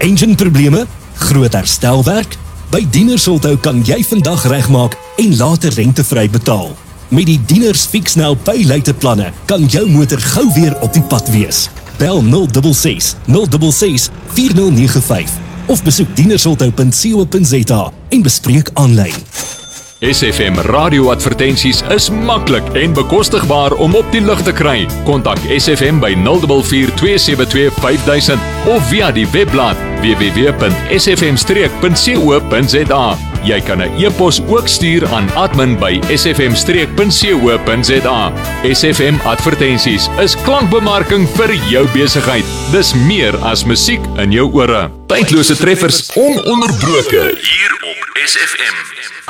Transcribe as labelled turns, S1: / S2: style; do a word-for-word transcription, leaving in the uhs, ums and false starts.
S1: engine probleme? Groot herstelwerk? By Dieners Auto kan jy vandag regmaak en later rentevry betaal. Met die Dieners Fix-Now Pay Later planne kan jou motor gou weer op die pad wees. Bel nul ses ses nul ses ses vier nul nege vyf of besoek dienersauto punt co punt za en bespreek aanlyn.
S2: S F M radio-advertensies is maklik en bekostigbaar om op die lug te kry. Kontak S F M by nul vier vier twee sewe twee vyf duisend of via die webblad w w w punt s f m streek punt co punt za. Jy kan 'n e-pos ook stuur aan admin by s f m streek punt co punt za. S F M advertensies is klankbemarking vir jou besigheid. Dis meer as musiek in jou ore. Tydlose treffers ononderbroke hier op S F M.